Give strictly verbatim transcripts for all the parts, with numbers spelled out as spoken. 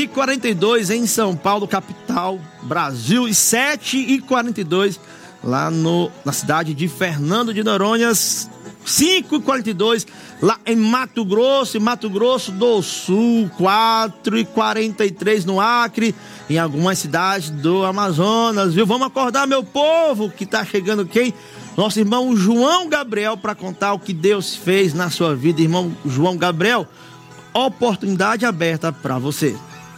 e quarenta e dois em São Paulo, capital, Brasil, e sete e quarenta e dois lá no, na cidade de Fernando de Noronha, cinco e quarenta e dois lá em Mato Grosso, em Mato Grosso do Sul, quatro e quarenta e três no Acre, em algumas cidades do Amazonas, viu? Vamos acordar, meu povo, que tá chegando quem? Nosso irmão João Gabriel, para contar o que Deus fez na sua vida. Irmão João Gabriel, oportunidade aberta para você.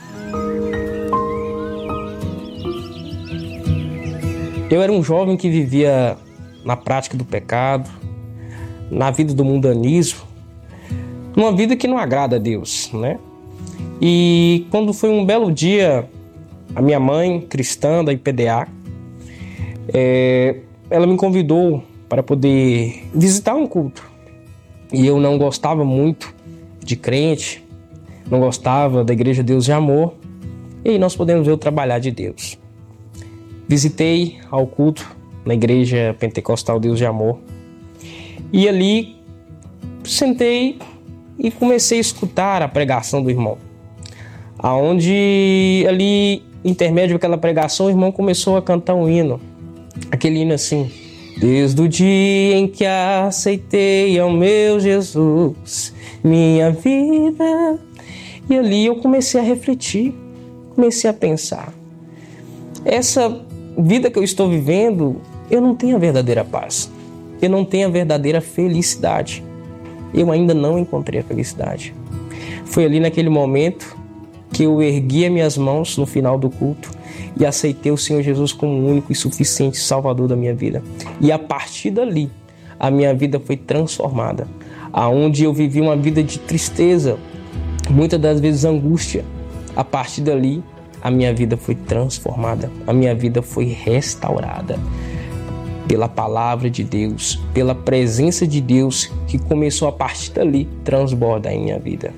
Eu era um jovem que vivia na prática do pecado, na vida do mundanismo, numa vida que não agrada a Deus, né? E quando foi um belo dia, a minha mãe, cristã da I P D A, é, ela me convidou para poder visitar um culto. E eu não gostava muito de crente, não gostava da Igreja Deus de Amor, e aí nós podemos ver o trabalhar de Deus. Visitei ao culto na Igreja Pentecostal Deus de Amor, e ali sentei e comecei a escutar a pregação do irmão, aonde ali, intermédio daquela pregação, o irmão começou a cantar um hino, aquele hino assim: desde o dia em que aceitei ao meu Jesus, minha vida. E ali eu comecei a refletir, comecei a pensar, essa vida que eu estou vivendo, eu não tenho a verdadeira paz, eu não tenho a verdadeira felicidade, eu ainda não encontrei a felicidade. Foi ali naquele momento que eu ergui as minhas mãos no final do culto e aceitei o Senhor Jesus como o único e suficiente Salvador da minha vida. E a partir dali, a minha vida foi transformada, aonde eu vivi uma vida de tristeza, muitas das vezes angústia. A partir dali, a minha vida foi transformada, a minha vida foi restaurada pela palavra de Deus, pela presença de Deus, que começou a partir dali transbordar em minha vida.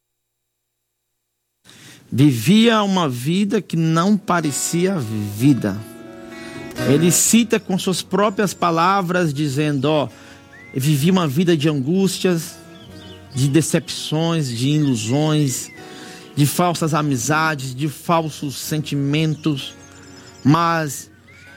Vivia uma vida que não parecia vida. Ele cita com suas próprias palavras, dizendo, ó, eu vivi uma vida de angústias, de decepções, de ilusões, de falsas amizades, de falsos sentimentos. Mas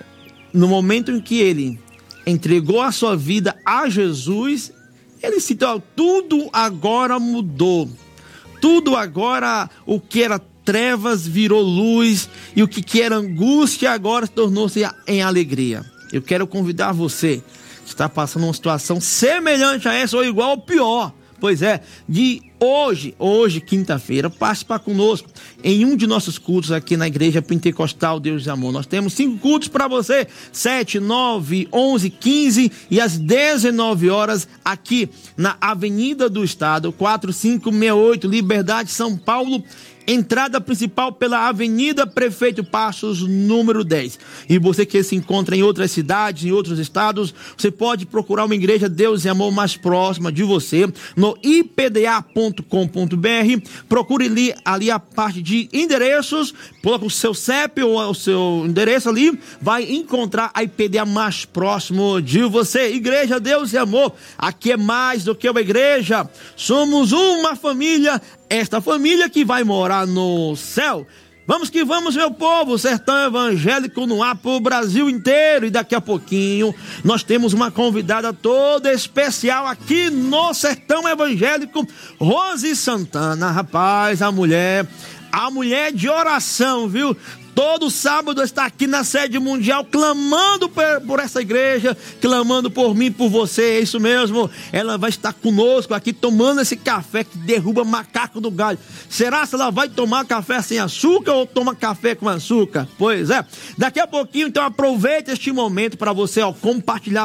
no momento em que ele entregou a sua vida a Jesus, ele cita, ó, tudo agora mudou. Tudo agora, o que era trevas virou luz, e o que era angústia agora tornou-se em alegria. Eu quero convidar você que está passando uma situação semelhante a essa ou igual ou pior. Pois é, de hoje, hoje, quinta-feira, participa conosco em um de nossos cultos aqui na Igreja Pentecostal Deus de Amor. Nós temos cinco cultos para você, sete, nove, onze, quinze e às dezenove horas aqui na Avenida do Estado, quatro cinco seis oito, Liberdade, São Paulo. Entrada principal pela Avenida Prefeito Passos, número dez. E você que se encontra em outras cidades, em outros estados, você pode procurar uma igreja Deus e Amor mais próxima de você no i p d a ponto com ponto b r. Procure ali, ali a parte de endereços, coloca o seu C E P ou o seu endereço ali, vai encontrar a I P D A mais próximo de você. Igreja Deus e Amor, aqui é mais do que uma igreja, somos uma família. Esta família que vai morar no céu. Vamos que vamos, meu povo, sertão evangélico no ar pro Brasil inteiro. E daqui a pouquinho nós temos uma convidada toda especial aqui no sertão evangélico, Rose Santana. Rapaz, a mulher, a mulher de oração, viu? Todo sábado está aqui na sede mundial clamando por, por essa igreja, clamando por mim, por você, é isso mesmo. Ela vai estar conosco aqui tomando esse café que derruba macaco do galho. Será se ela vai tomar café sem açúcar ou toma café com açúcar? Pois é, daqui a pouquinho, então aproveite este momento para você, ó, compartilhar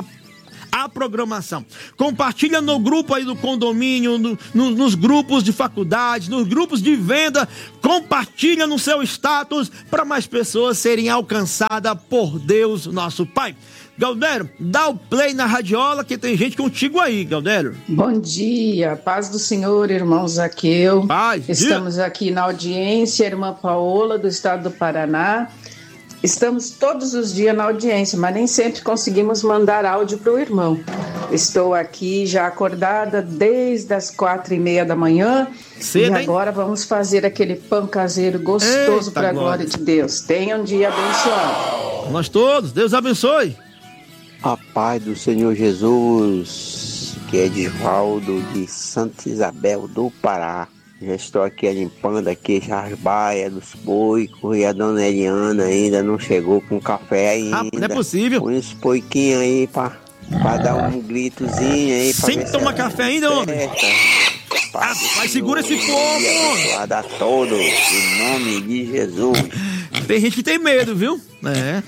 a programação. Compartilha no grupo aí do condomínio, no, no, nos grupos de faculdade, nos grupos de venda. Compartilha no seu status para mais pessoas serem alcançadas por Deus, nosso Pai. Galdério, dá o play na radiola que tem gente contigo aí, Galdério. Bom dia, paz do Senhor, irmão Zaqueu. Paz, Estamos dia. Aqui na audiência, irmã Paola, do estado do Paraná. Estamos todos os dias na audiência, mas nem sempre conseguimos mandar áudio para o irmão. Estou aqui já acordada desde as quatro e meia da manhã. Cedo, e agora hein? Vamos fazer aquele pão caseiro gostoso para a glória de Deus. Tenha um dia abençoado. Nós todos, Deus abençoe. A paz do Senhor Jesus, que é Edvaldo de Santa Isabel do Pará. Já estou aqui limpando aqui as baias dos boicos e a dona Eliana ainda não chegou com café ainda. Ah, não é possível. Com esse poiquinho aí pra, pra dar um gritozinho aí. Sem tomar café ainda, homem? Ah, vai, segura esse povo! Abençoado a todos, em nome de Jesus. Tem gente que tem medo, viu? É.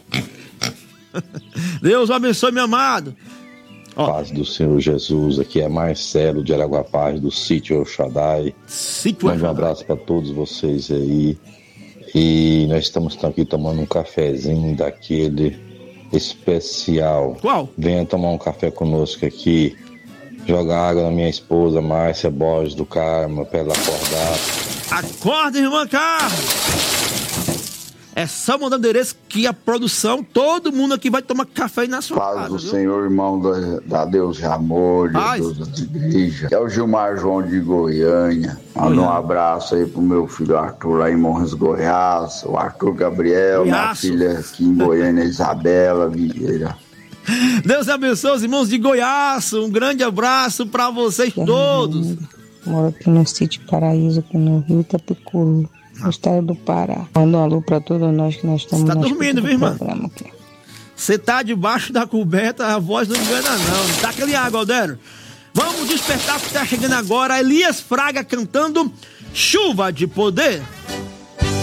Deus abençoe, meu amado. Ó. Paz do Senhor Jesus, aqui é Marcelo de Araguapaz, do sítio El Shaddai. Mande um abraço para todos vocês aí. E nós estamos aqui tomando um cafezinho daquele especial. Qual? Venha tomar um café conosco aqui. Joga água na minha esposa, Márcia Borges do Carmo, para ela acordar. Acorda, irmã Carlos! É só mandar o endereço que a produção, todo mundo aqui vai tomar café na sua Paz casa. do viu? Senhor, irmão da, da Deus de amor, Deus da igreja. É o Gilmar João de Goiânia. Manda um abraço aí pro meu filho Arthur lá em Morros, Goiás. O Arthur Gabriel, Goiaço. minha filha aqui em Goiânia, Isabela Vieira. Deus abençoe os irmãos de Goiás. Um grande abraço para vocês todos. Moro aqui no sítio Paraíso, aqui no Rio Itapicuru, no estado do Pará. Manda um alô para todos nós que nós estamos. Você tá dormindo, viu, irmã? Aqui. Você tá debaixo da coberta, a voz não engana não. Tá aquele água, Aldero. Vamos despertar porque tá chegando agora Elias Fraga cantando Chuva de Poder.